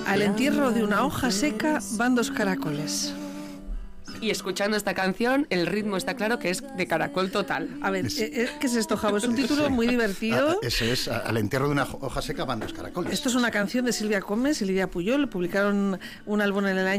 Al entierro de una hoja seca van 2 caracoles. Y escuchando esta canción, el ritmo está claro que es de caracol total. A ver, ¿qué es esto, Javo? Es un título muy divertido. Ese es, al entierro de una hoja seca van 2 caracoles. Esto es una canción de Silvia Comes y Lidia Puyol. Publicaron un álbum en el año